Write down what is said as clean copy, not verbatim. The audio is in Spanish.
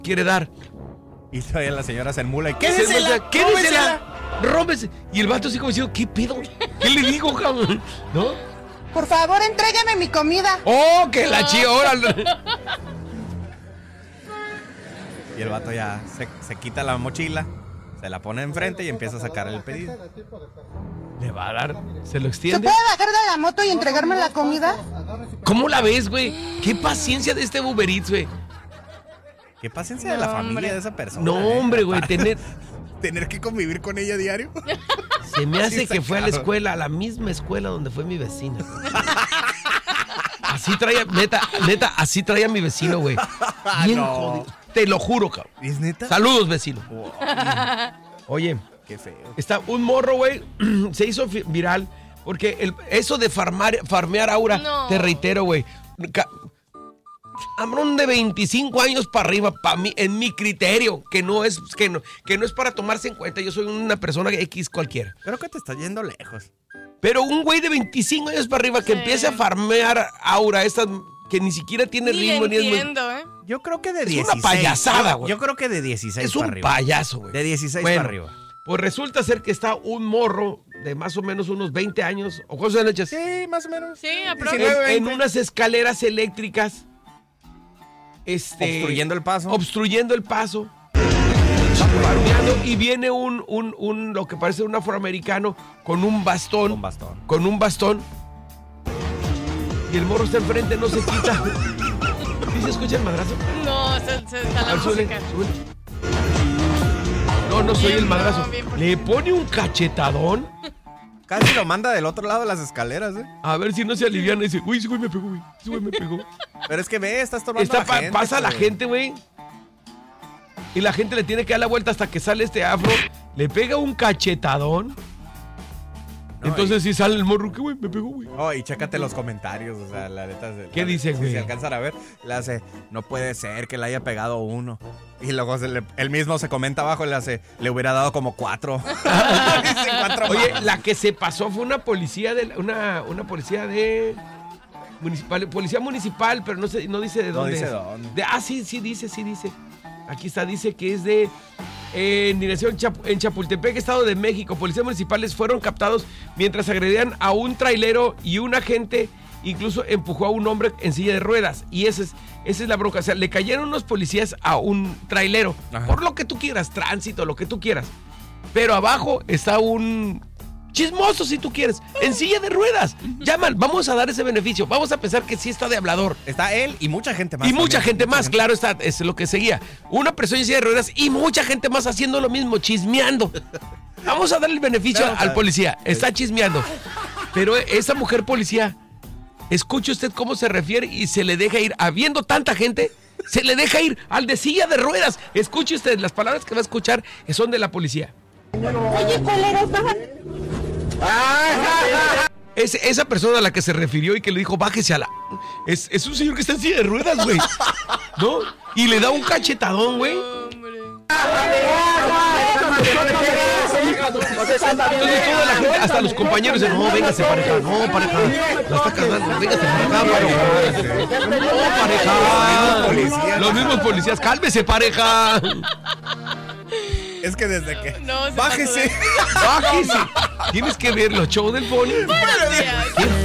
quiere dar. Y todavía la señora se enmula y ¡quédesela! ¡Róbese! Y el vato así como diciendo, ¿qué pedo? ¿Qué le digo, cabrón? ¿No? Por favor, entrégame mi comida. ¡Oh, que la chilla! Y el vato ya se quita la mochila, se la pone enfrente y empieza a sacar el pedido. ¿Le va a dar? ¿Se lo ¿Se extiende? puede bajar de la moto y entregarme la comida? ¿Cómo la ves, güey? ¿Qué paciencia de este Uber Eats, güey? Qué paciencia de la familia de esa persona. No, hombre, güey, tener que convivir con ella diario. Se me hace Sí, que fue a la escuela, a la misma escuela donde fue mi vecina. Así traía, neta, así traía mi vecino, güey. Bien No. jodido. Te lo juro, cabrón. ¿Es neta? Saludos, vecino. Wow, Oye, qué feo. está un morro, güey, se hizo viral porque eso de farmear aura, No. te reitero, güey. Cabrón de 25 años para arriba, para mí, en mi criterio, que no es para tomarse en cuenta. Yo soy una persona X cualquiera. Creo que te está yendo lejos. Pero un güey de 25 años para arriba que empiece a farmear aura, estas que ni siquiera tiene ritmo ni entiendo, ¿eh? Yo creo que de Es 16. una payasada, güey. Yo creo que de 16 es para un arriba. payaso, güey. De 16 Bueno, para arriba. Pues resulta ser que está un morro de más o menos unos 20 años, o cosas de Sí, más o menos. Sí, en unas escaleras eléctricas. Obstruyendo el paso. Obstruyendo el paso. Farmeando, y viene un lo que parece un afroamericano con un bastón. Con un bastón. Y el morro está enfrente, no se quita. ¿Sí se escucha el madrazo? No, se está A la ver, súbele, música. súbele. No soy Bien, el madrazo. bien, por Le pone un cachetadón. Casi lo manda del otro lado de las escaleras, ¿eh? A ver si no se aliviana y dice, uy, ese güey me pegó, güey. Ese güey me pegó. Pero es que ve, está estorbando a la gente. Pasa la güey. gente, güey. Y la gente le tiene que dar la vuelta hasta que sale este afro. Le pega un cachetadón. No, Entonces sí sale el morro, que güey, me pegó, güey. Oh, y chécate los comentarios, o sea, la neta. ¿Qué dice, güey? Si alcanzan a ver, le hace, no puede ser que le haya pegado uno. Y luego él mismo se comenta abajo y le hace, le hubiera dado como 4. Dice 4 Oye, más. la que se pasó fue una policía de una policía de policía municipal, pero no dice de No dónde. dice es. dónde. Sí dice. Aquí está, dice que es de en dirección en Chapultepec, Estado de México. Policías municipales fueron captados mientras agredían a un trailero y un agente incluso empujó a un hombre en silla de ruedas. Y esa es la bronca. O sea, le cayeron unos policías a un trailero. Ajá. Por lo que tú quieras, tránsito, lo que tú quieras. Pero abajo está un chismoso, si tú quieres, en silla de ruedas. Llaman, vamos a dar ese beneficio. Vamos a pensar que sí está de hablador. Está él y mucha gente más. Y mucha también. gente más, claro, es lo que seguía. Una persona en silla de ruedas y mucha gente más haciendo lo mismo, chismeando. Vamos a darle el beneficio al policía. Está chismeando. Pero esa mujer policía, escuche usted cómo se refiere y se le deja ir. Habiendo tanta gente, se le deja ir al de silla de ruedas. Escuche usted, las palabras que va a escuchar son de la policía. Oye, colero, baja. Esa persona a la que se refirió y que le dijo, bájese a la... Es un señor que está en silla de ruedas, güey. ¿No? Y le da un cachetadón, güey. Entonces toda la gente, hasta los compañeros dicen, no, véngase pareja, no, pareja, la está cagando, véngase pareja, no, pareja. Los mismos policías, cálmese, pareja. Es que desde que... No, se Bájese. Bájese. Tienes que ver los shows del Poli. Buenos días.